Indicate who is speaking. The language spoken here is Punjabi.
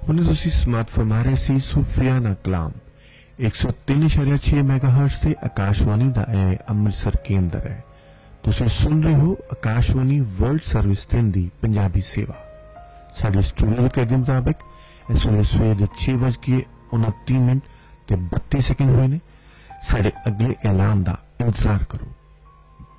Speaker 1: ਹੁਣੇ ਤੁਸੀਂ ਸਮਾਤ ਫਰਮਾ ਰਹੇ ਸੀ ਸੂਫੀਆਨਾ ਕਲਾਮ 103.6 ਮੈਗਾਹਰਟਜ਼ ਤੇ ਆਕਾਸ਼ਵਾਣੀ ਦਾ ਇਹ ਅੰਮ੍ਰਿਤਸਰ ਕੇਂਦਰ ਹੈ। ਤੁਸੀਂ ਸੁਣ ਰਹੇ ਹੋ ਆਕਾਸ਼ਵਾਣੀ ਵਰਲਡ ਸਰਵਿਸ 3 ਦੀ ਪੰਜਾਬੀ ਸੇਵਾ। ਸਾਡੇ ਸਟੂਡੀਓ ਦੇ ਮੁਤਾਬਕ ਇਸ ਵੇਲੇ ਸਵੇਰ ਦੇ 6:29 ਤੇ 32 ਸੈਕਿੰਡ ਹੋਏ ਨੇ। ਸਾਡੇ ਅਗਲੇ ਐਲਾਨ ਦਾ ਇੰਤਜ਼ਾਰ ਕਰੋ।